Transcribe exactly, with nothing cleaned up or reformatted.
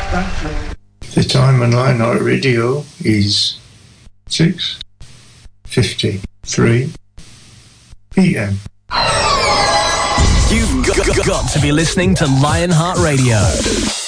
The time on Lionheart Radio is six fifty-three p.m. You've got, got to be listening to Lionheart Radio.